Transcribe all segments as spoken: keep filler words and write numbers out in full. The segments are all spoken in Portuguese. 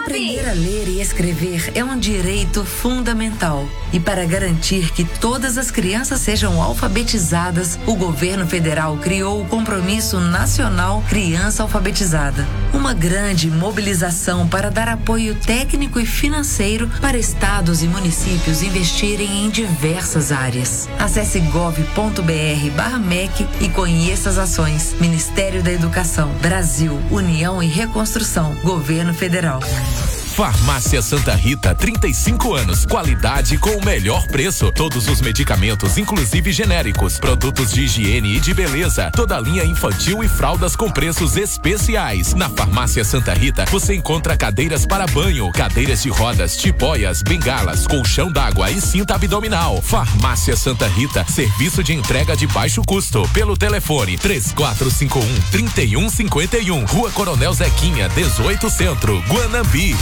Aprender a ler e escrever é um direito fundamental. E para garantir que todas as crianças sejam alfabetizadas, o governo federal criou o Compromisso Nacional Criança Alfabetizada. Uma grande mobilização para dar apoio técnico e financeiro para estados e municípios investirem em diversas áreas. Acesse gov ponto br barra M E C e conheça as ações. Ministério da Educação, Brasil, União e Reconstrução, Governo Federal. Farmácia Santa Rita, trinta e cinco anos. Qualidade com o melhor preço. Todos os medicamentos, inclusive genéricos. Produtos de higiene e de beleza. Toda a linha infantil e fraldas com preços especiais. Na Farmácia Santa Rita, você encontra cadeiras para banho, cadeiras de rodas, tipóias, bengalas, colchão d'água e cinta abdominal. Farmácia Santa Rita, serviço de entrega de baixo custo. Pelo telefone três quatro cinco um, três um cinco um. Rua Coronel Zequinha, dezoito Centro, Guanambi.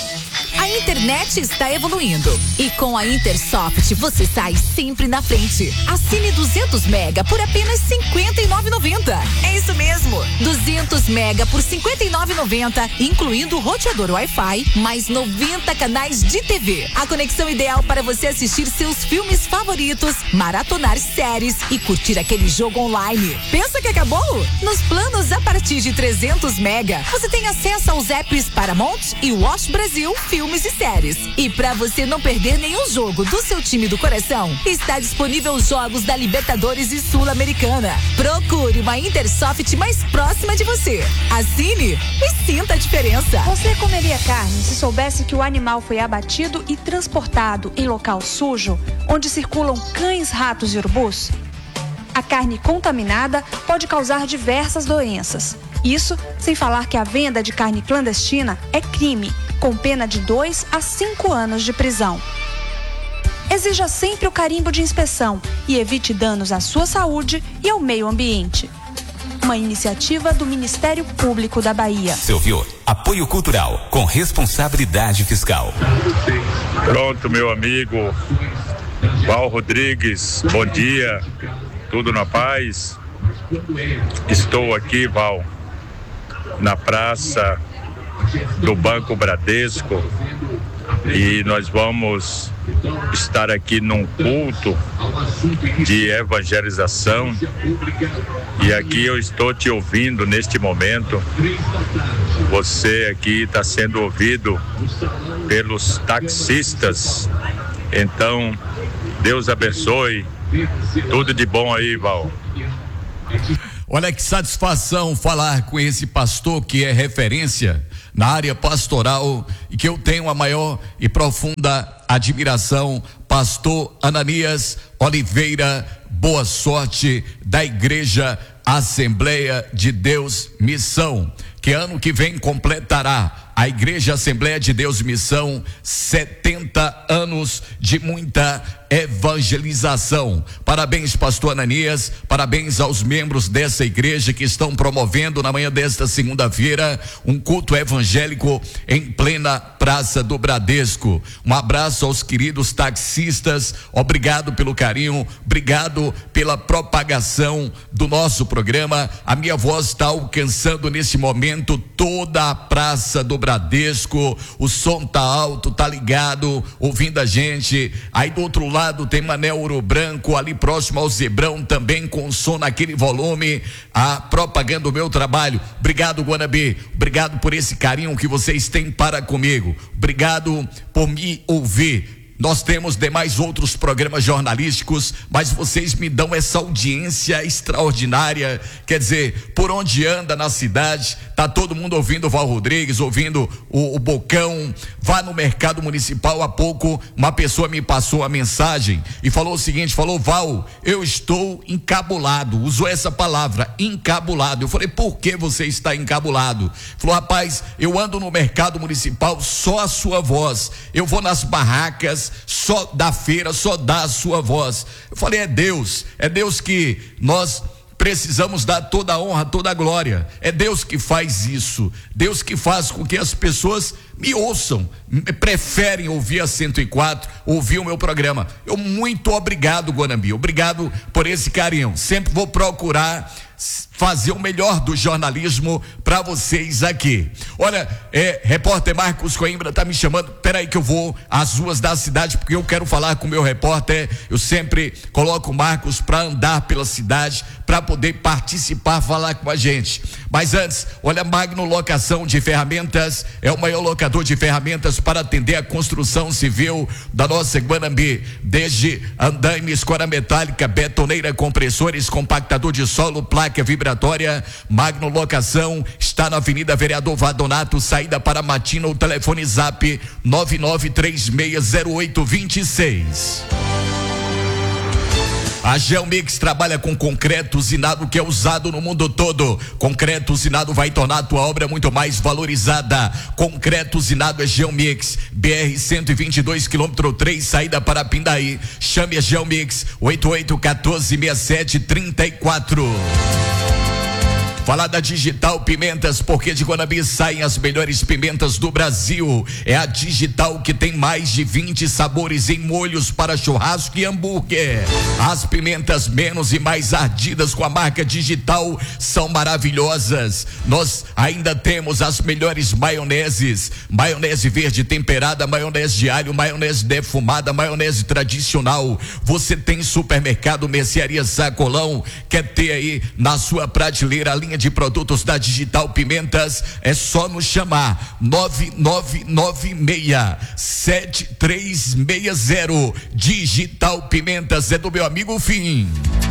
A internet está evoluindo e com a Intersoft você sai sempre na frente. Assine duzentos mega por apenas cinquenta e nove reais e noventa centavos. É isso mesmo, duzentos mega por cinquenta e nove reais e noventa centavos, incluindo o roteador Wi-Fi, mais noventa canais de T V. A conexão ideal para você assistir seus filmes favoritos, maratonar séries e curtir aquele jogo online. Pensa que acabou? Nos planos a partir de trezentos mega, você tem acesso aos apps Paramount e Watch Brasil, filmes e séries. E para você não perder nenhum jogo do seu time do coração, está disponível os jogos da Libertadores e Sul-Americana. Procure uma Intersoft mais próxima de você. Assine e sinta a diferença. Você comeria carne se soubesse que o animal foi abatido e transportado em local sujo, onde circulam cães, ratos e urubus? A carne contaminada pode causar diversas doenças. Isso sem falar que a venda de carne clandestina é crime, com pena de dois a cinco anos de prisão. Exija sempre o carimbo de inspeção e evite danos à sua saúde e ao meio ambiente. Uma iniciativa do Ministério Público da Bahia. Você ouviu? Apoio cultural com responsabilidade fiscal. Pronto, meu amigo Val Rodrigues, bom dia, tudo na paz? Estou aqui, Val, na praça do Banco Bradesco e nós vamos estar aqui num culto de evangelização e aqui eu estou te ouvindo neste momento. Você aqui está sendo ouvido pelos taxistas, então Deus abençoe, tudo de bom aí, Val. Olha que satisfação falar com esse pastor que é referência na área pastoral e que eu tenho a maior e profunda admiração, pastor Ananias Oliveira Boa Sorte, da Igreja Assembleia de Deus Missão, que ano que vem completará a Igreja Assembleia de Deus Missão setenta anos de muita evangelização. Parabéns, pastor Ananias, parabéns aos membros dessa igreja que estão promovendo na manhã desta segunda-feira um culto evangélico em plena Praça do Bradesco. Um abraço aos queridos taxistas, obrigado pelo carinho, obrigado pela propagação do nosso programa. A minha voz está alcançando nesse momento toda a Praça do Bradesco, o som tá alto, tá ligado, ouvindo a gente. Aí do outro lado tem Mané Ouro Branco, ali próximo ao Zebrão, também com som naquele volume, a propaganda do meu trabalho. Obrigado, Guanabí, obrigado por esse carinho que vocês têm para comigo, obrigado por me ouvir. Nós temos demais outros programas jornalísticos, mas vocês me dão essa audiência extraordinária. Quer dizer, por onde anda na cidade, tá todo mundo ouvindo o Val Rodrigues, ouvindo o, o Bocão. Vá no mercado municipal. Há pouco uma pessoa me passou a mensagem e falou o seguinte, falou: Val, eu estou encabulado, usou essa palavra, encabulado. Eu falei: por que você está encabulado? Falou: rapaz, eu ando no mercado municipal, só a sua voz, eu vou nas barracas, só da feira, só dá a sua voz. Eu falei: é Deus, é Deus que nós precisamos dar toda a honra, toda a glória. É Deus que faz isso, Deus que faz com que as pessoas me ouçam, preferem ouvir a cento e quatro, ouvir o meu programa. Eu muito obrigado, Guanambi, obrigado por esse carinho. Sempre vou procurar fazer o melhor do jornalismo para vocês aqui. Olha, é, repórter Marcos Coimbra tá me chamando. Peraí que eu vou às ruas da cidade, porque eu quero falar com o meu repórter. Eu sempre coloco o Marcos para andar pela cidade, para poder participar, falar com a gente. Mas antes, olha, Magno Locação de Ferramentas é o maior locador de ferramentas para atender a construção civil da nossa Guanambi. Desde andaime, escora metálica, betoneira, compressores, compactador de solo, placa vibratória. Magno Locação está na Avenida Vereador Vadonato, saída para Matina. O telefone zap nove nove três seis zero oito dois seis. A Geomix trabalha com concreto usinado, que é usado no mundo todo. Concreto usinado vai tornar a tua obra muito mais valorizada. Concreto usinado é Geomix. B R cento e vinte e dois, quilômetro três, saída para Pindaí. Chame a Geomix oito oito um quatro, seis sete três quatro. Falar da Digital Pimentas, porque de Guanambi saem as melhores pimentas do Brasil. É a Digital que tem mais de vinte sabores em molhos para churrasco e hambúrguer. As pimentas menos e mais ardidas com a marca Digital são maravilhosas. Nós ainda temos as melhores maioneses: maionese verde temperada, maionese de alho, maionese defumada, maionese tradicional. Você tem supermercado, mercearia Sacolão, quer ter aí na sua prateleira a linha de produtos da Digital Pimentas? É só nos chamar nove nove nove seis sete três seis zero. Digital Pimentas é do meu amigo Fim.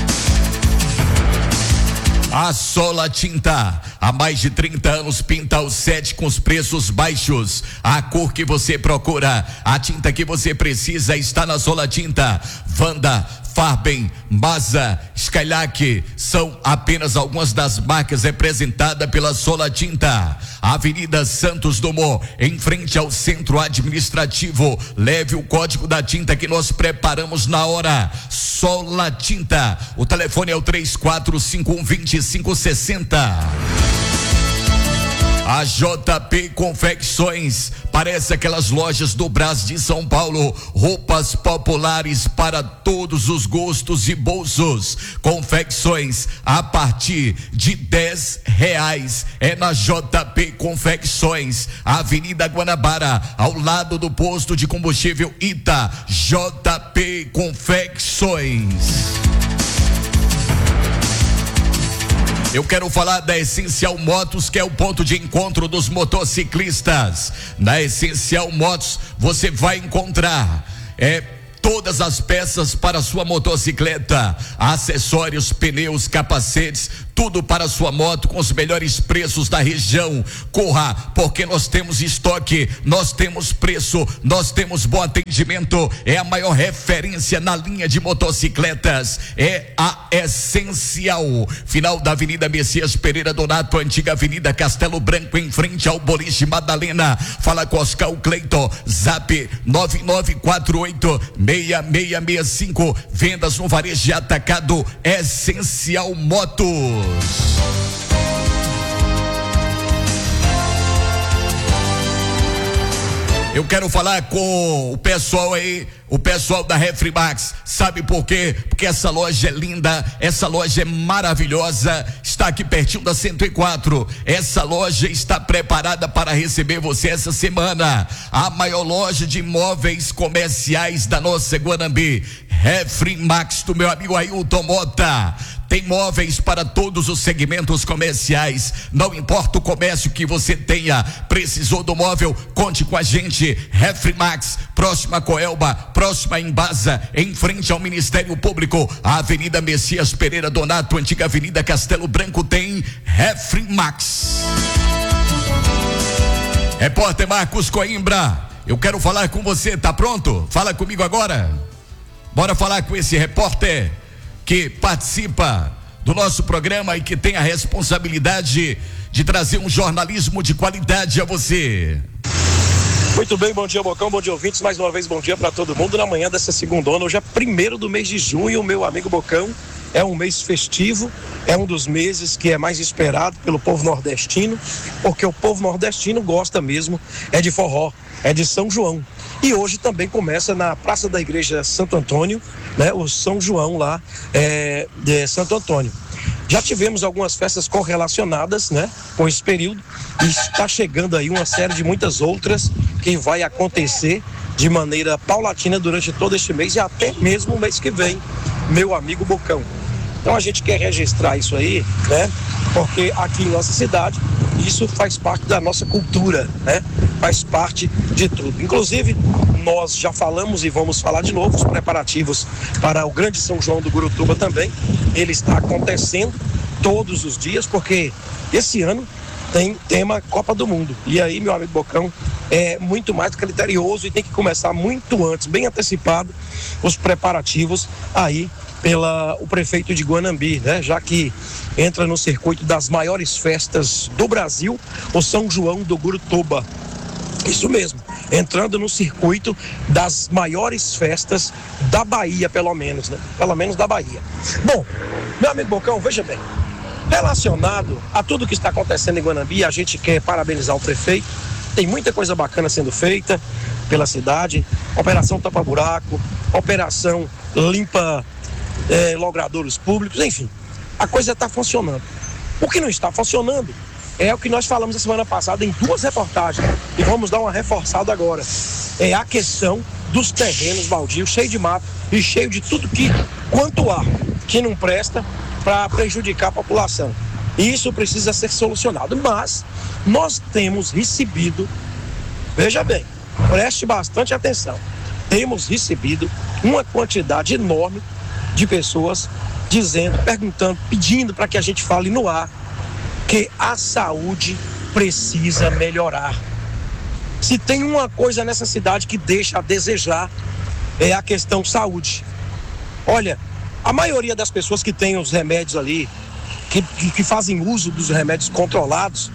A Sola Tinta, há mais de trinta anos pinta o set com os preços baixos. A cor que você procura, a tinta que você precisa está na Sola Tinta. Vanda, Farben, Maza, Skylac são apenas algumas das marcas representadas pela Sola Tinta. Avenida Santos Dumont, em frente ao centro administrativo. Leve o código da tinta que nós preparamos na hora. Sola Tinta, o telefone é o três quatro cinco um, dois cinco seis zero. A J P Confecções parece aquelas lojas do Brás de São Paulo. Roupas populares para todos os gostos e bolsos. Confecções a partir de dez reais. É na J P Confecções, Avenida Guanabara, ao lado do posto de combustível Ita. J P Confecções. Eu quero falar da Essencial Motos, que é o ponto de encontro dos motociclistas. Na Essencial Motos você vai encontrar é todas as peças para sua motocicleta, acessórios, pneus, capacetes, tudo para sua moto com os melhores preços da região. Corra, porque nós temos estoque, nós temos preço, nós temos bom atendimento. É a maior referência na linha de motocicletas, é a Essencial. Final da Avenida Messias Pereira Donato, antiga Avenida Castelo Branco, em frente ao Boliche Madalena. Fala com Oscar Cleiton, zap nove nove quatro oito seis seis seis cinco. Vendas no varejo de atacado Essencial Motos. Eu quero falar com o pessoal aí, o pessoal da Refrimax. Sabe por quê? Porque essa loja é linda, essa loja é maravilhosa, está aqui pertinho da cento e quatro. Essa loja está preparada para receber você essa semana. A maior loja de imóveis comerciais da nossa Guanambi, Refrimax, do meu amigo Ailton Mota. Tem móveis para todos os segmentos comerciais. Não importa o comércio que você tenha, precisou do móvel, conte com a gente. Refrimax, próxima a Coelba, próxima a Embasa, em frente ao Ministério Público. A Avenida Messias Pereira Donato, antiga Avenida Castelo Branco, tem Refrimax. Repórter Marcos Coimbra, eu quero falar com você, tá pronto? Fala comigo agora. Bora falar com esse repórter que participa do nosso programa e que tem a responsabilidade de trazer um jornalismo de qualidade a você. Muito bem, bom dia, Bocão, bom dia, ouvintes. Mais uma vez, bom dia para todo mundo na manhã dessa segundona, hoje é primeiro do mês de junho, meu amigo Bocão. é um mês festivo, é um dos meses que é mais esperado pelo povo nordestino, porque o povo nordestino gosta mesmo é de forró, é de São João. E hoje também começa na Praça da Igreja Santo Antônio, né, o São João lá é, de Santo Antônio. Já tivemos algumas festas correlacionadas, né, com esse período, e está chegando aí uma série de muitas outras que vai acontecer de maneira paulatina durante todo este mês e até mesmo o mês que vem, meu amigo Bocão. Então a gente quer registrar isso aí, né, porque aqui em nossa cidade isso faz parte da nossa cultura, né, faz parte de tudo. Inclusive, nós já falamos e vamos falar de novo os preparativos para o grande São João do Gurutuba também. Ele está acontecendo todos os dias, porque esse ano tem tema Copa do Mundo. E aí, meu amigo Bocão, é muito mais criterioso e tem que começar muito antes, bem antecipado, os preparativos aí pela o prefeito de Guanambi, né? Já que entra no circuito das maiores festas do Brasil, o São João do Gurutuba. Isso mesmo, entrando no circuito das maiores festas da Bahia, pelo menos, né? Pelo menos da Bahia. Bom, meu amigo Bocão, veja bem, relacionado a tudo que está acontecendo em Guanambi, a gente quer parabenizar o prefeito. Tem muita coisa bacana sendo feita pela cidade, operação tapa-buraco, operação limpa é, logradouros públicos, enfim, a coisa está funcionando. O que não está funcionando é o que nós falamos a semana passada em duas reportagens, e vamos dar uma reforçada agora. É a questão dos terrenos baldios, cheio de mato e cheio de tudo que, quanto há, que não presta para prejudicar a população. E isso precisa ser solucionado, mas nós temos recebido, veja bem, preste bastante atenção, temos recebido uma quantidade enorme de pessoas dizendo, perguntando, pedindo para que a gente fale no ar que a saúde precisa melhorar. Se tem uma coisa nessa cidade que deixa a desejar, é a questão saúde. Olha, a maioria das pessoas que tem os remédios ali, que, que, que fazem uso dos remédios controlados,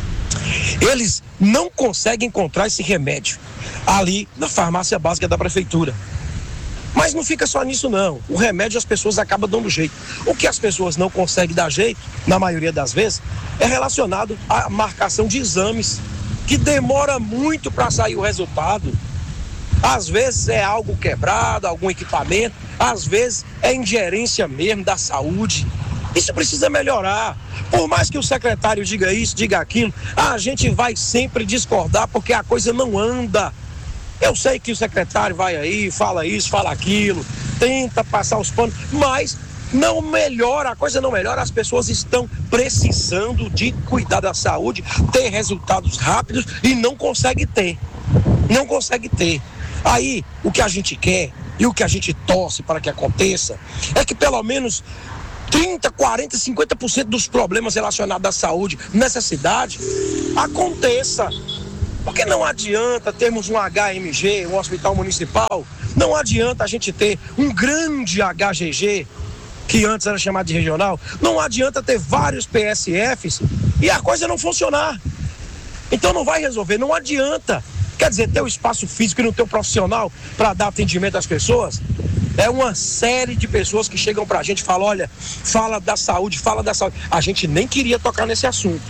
eles não conseguem encontrar esse remédio ali na farmácia básica da prefeitura. Mas não fica só nisso não, o remédio as pessoas acabam dando jeito. O que as pessoas não conseguem dar jeito, na maioria das vezes, é relacionado à marcação de exames, que demora muito para sair o resultado. Às vezes é algo quebrado, algum equipamento, às vezes é ingerência mesmo da saúde. Isso precisa melhorar. Por mais que o secretário diga isso, diga aquilo, a gente vai sempre discordar porque a coisa não anda. Eu sei que o secretário vai aí, fala isso, fala aquilo, tenta passar os panos, mas não melhora, a coisa não melhora. As pessoas estão precisando de cuidar da saúde, ter resultados rápidos e não consegue ter. Não consegue ter. Aí, o que a gente quer e o que a gente torce para que aconteça é que pelo menos trinta, quarenta, cinquenta por cento dos problemas relacionados à saúde nessa cidade aconteça. Porque não adianta termos um H M G, um hospital municipal, não adianta a gente ter um grande H G G, que antes era chamado de regional, não adianta ter vários P S Fs e a coisa não funcionar. Então não vai resolver, não adianta. Quer dizer, ter o espaço físico e não ter o profissional para dar atendimento às pessoas. É uma série de pessoas que chegam pra gente e falam, olha, fala da saúde, fala da saúde. A gente nem queria tocar nesse assunto.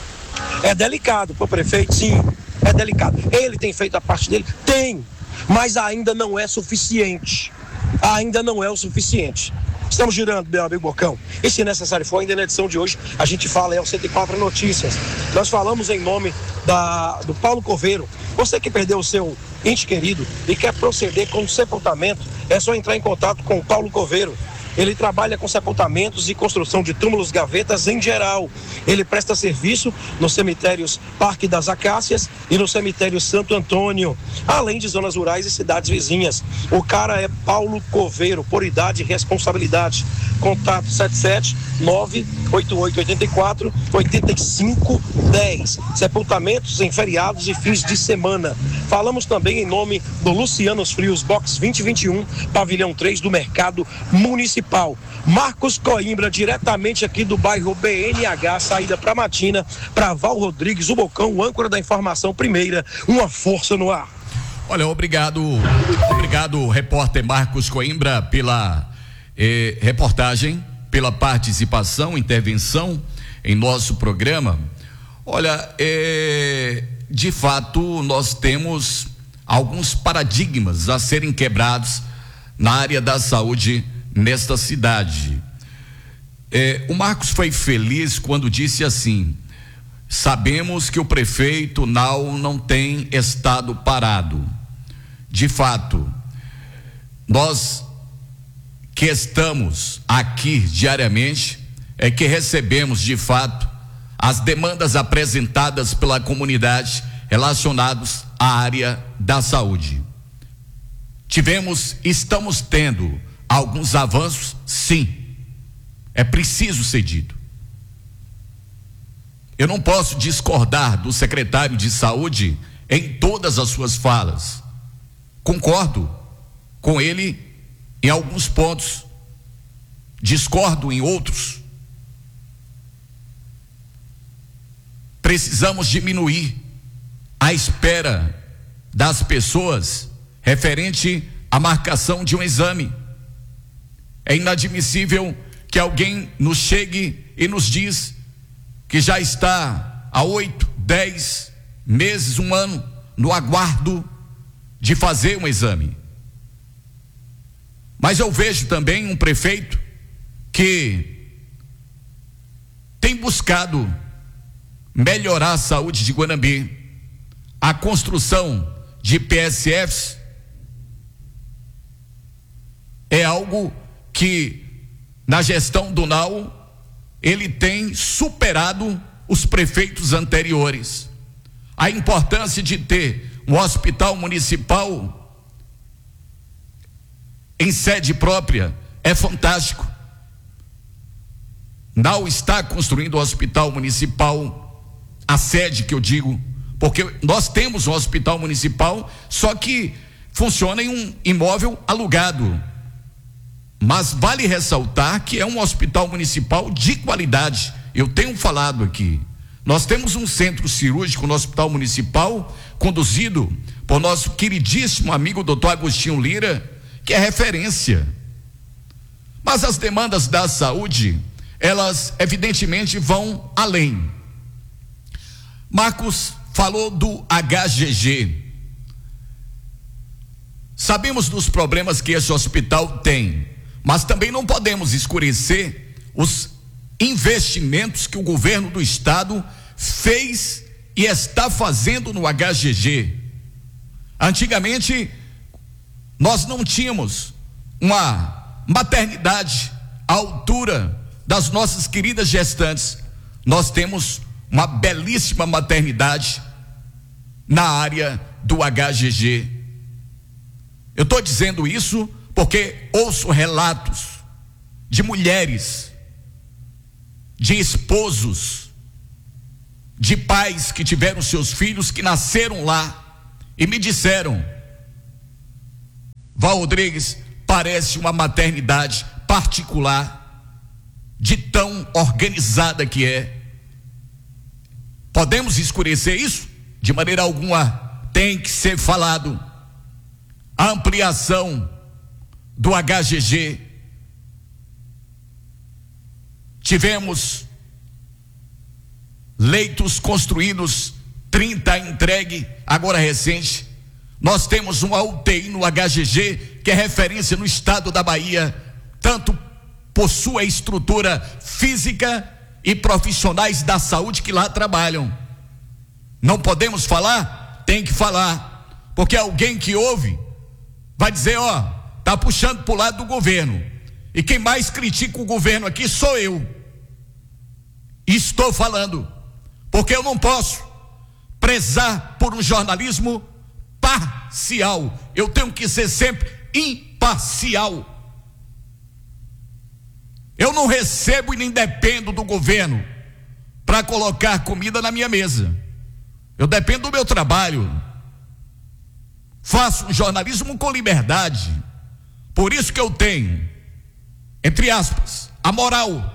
É delicado pro prefeito, sim, é delicado. Ele tem feito a parte dele? Tem, mas ainda não é suficiente. Ainda não é o suficiente. Estamos girando, meu amigo Bocão. E se necessário for, ainda na edição de hoje, a gente fala, é o cento e quatro Notícias. Nós falamos em nome da, do Paulo Coveiro. Você que perdeu o seu ente querido e quer proceder com o sepultamento, é só entrar em contato com o Paulo Coveiro. Ele trabalha com sepultamentos e construção de túmulos, gavetas em geral. Ele presta serviço nos cemitérios Parque das Acácias e no cemitério Santo Antônio, além de zonas rurais e cidades vizinhas. O cara é Paulo Coveiro, por idade e responsabilidade. Contato sete sete nove oito oito oito quatro oito cinco um zero. Sepultamentos em feriados e fins de semana. Falamos também em nome do Lucianos Frios, box vinte e vinte e um, pavilhão três do Mercado Municipal. Marcos Coimbra, diretamente aqui do bairro B N H, saída para Matina, para Val Rodrigues, o Bocão, o âncora da informação primeira. Uma força no ar. Olha, obrigado, obrigado, repórter Marcos Coimbra, pela eh, reportagem. pela participação, intervenção em nosso programa. Olha, é, de fato, nós temos alguns paradigmas a serem quebrados na área da saúde nesta cidade. É, o Marcos foi feliz quando disse assim: sabemos que o prefeito Nau não tem estado parado. De fato, nós que estamos aqui diariamente é que recebemos de fato as demandas apresentadas pela comunidade relacionadas à área da saúde. Tivemos, estamos tendo alguns avanços, sim, é preciso ser dito. Eu não posso discordar do secretário de saúde em todas as suas falas. Concordo com ele em alguns pontos, discordo em outros. Precisamos diminuir a espera das pessoas referente à marcação de um exame. É inadmissível que alguém nos chegue e nos diz que já está há oito, dez meses, um ano no aguardo de fazer um exame. Mas eu vejo também um prefeito que tem buscado melhorar a saúde de Guanambi. A construção de P S Fs é algo que na gestão do Nau ele tem superado os prefeitos anteriores. A importância de ter um hospital municipal em sede própria é fantástico. Nau está construindo o hospital municipal, a sede que eu digo, porque nós temos um hospital municipal, só que funciona em um imóvel alugado. Mas vale ressaltar que é um hospital municipal de qualidade. Eu tenho falado aqui, nós temos um centro cirúrgico no hospital municipal, conduzido por nosso queridíssimo amigo doutor Agostinho Lira, que é referência. Mas as demandas da saúde, elas evidentemente vão além. Marcos falou do H G G. Sabemos dos problemas que esse hospital tem, mas também não podemos escurecer os investimentos que o governo do estado fez e está fazendo no H G G. Antigamente, nós não tínhamos uma maternidade à altura das nossas queridas gestantes. Nós temos uma belíssima maternidade na área do H G G. Eu estou dizendo isso porque ouço relatos de mulheres, de esposos, de pais que tiveram seus filhos que nasceram lá e me disseram: Val Rodrigues, parece uma maternidade particular, de tão organizada que é. Podemos escurecer isso? De maneira alguma. Tem que ser falado. A ampliação do H G G. Tivemos leitos construídos, trinta entregue, agora recente. Nós temos uma U T I no H G G, que é referência no estado da Bahia, tanto por sua estrutura física e profissionais da saúde que lá trabalham. Não podemos falar? Tem que falar, porque alguém que ouve vai dizer: ó, tá puxando pro lado do governo, e quem mais critica o governo aqui sou eu. E estou falando, porque eu não posso prezar por um jornalismo parcial. Eu tenho que ser sempre imparcial. Eu não recebo e nem dependo do governo para colocar comida na minha mesa. Eu dependo do meu trabalho. Faço um jornalismo com liberdade. Por isso que eu tenho, entre aspas, a moral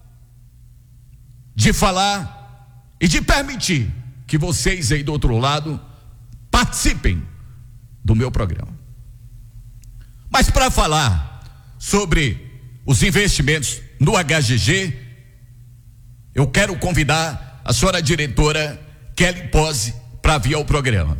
de falar e de permitir que vocês aí do outro lado participem do meu programa. Mas para falar sobre os investimentos no H G G, eu quero convidar a senhora diretora Kelly Pose para vir ao programa.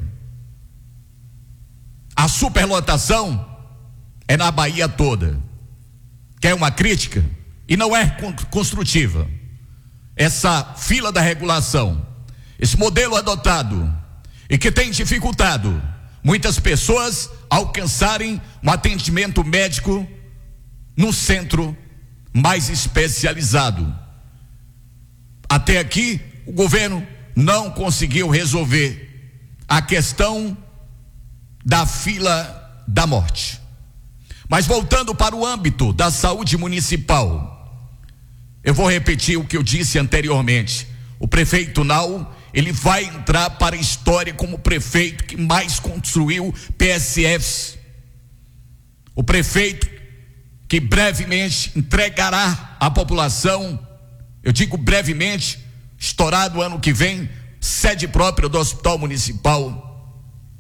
A superlotação é na Bahia toda. Quer uma crítica? E não é construtiva. Essa fila da regulação, esse modelo adotado e que tem dificultado muitas pessoas alcançarem um atendimento médico num centro mais especializado. Até aqui, o governo não conseguiu resolver a questão da fila da morte. Mas voltando para o âmbito da saúde municipal, eu vou repetir o que eu disse anteriormente. O prefeito Nau, ele vai entrar para a história como o prefeito que mais construiu P S Fs. O prefeito que brevemente entregará à população, eu digo brevemente, estourado ano que vem, sede própria do Hospital Municipal.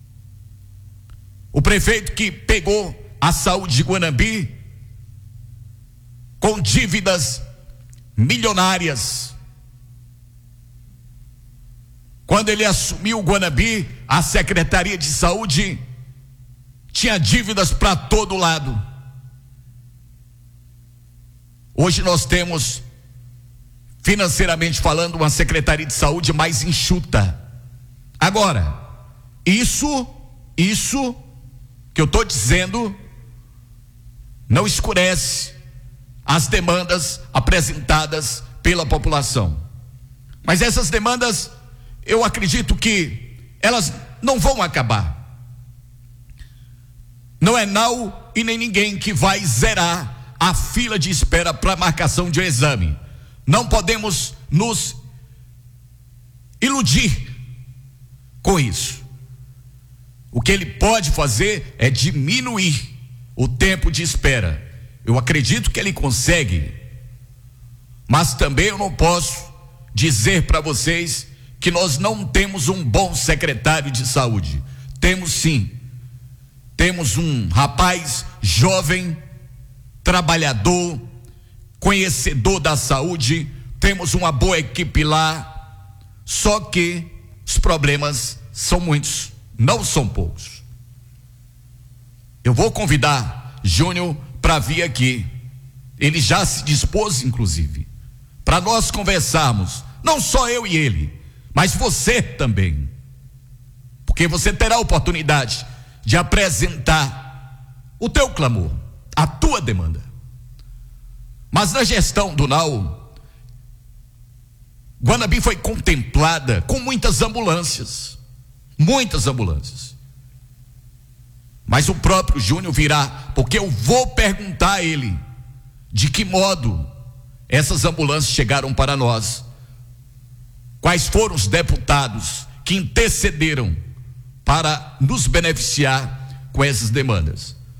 O prefeito que pegou a saúde de Guanambi com dívidas milionárias. Quando ele assumiu o Guanambi, a Secretaria de Saúde tinha dívidas para todo lado. Hoje nós temos, financeiramente falando, uma Secretaria de Saúde mais enxuta. Agora, isso, isso que eu estou dizendo não escurece as demandas apresentadas pela população. Mas essas demandas, eu acredito que elas não vão acabar. Não é Nau e nem ninguém que vai zerar a fila de espera para marcação de um exame. Não podemos nos iludir com isso. O que ele pode fazer é diminuir o tempo de espera. Eu acredito que ele consegue, mas também eu não posso dizer para vocês que nós não temos um bom secretário de saúde. Temos sim. Temos um rapaz jovem, trabalhador, conhecedor da saúde, temos uma boa equipe lá, só que os problemas são muitos, não são poucos. Eu vou convidar Júnior para vir aqui, ele já se dispôs inclusive, para nós conversarmos, não só eu e ele, mas você também, porque você terá a oportunidade de apresentar o teu clamor, a tua demanda. Mas na gestão do Nau, Guanambi foi contemplada com muitas ambulâncias, muitas ambulâncias. Mas o próprio Júnior virá, porque eu vou perguntar a ele de que modo essas ambulâncias chegaram para nós, quais foram os deputados que intercederam para nos beneficiar com essas demandas.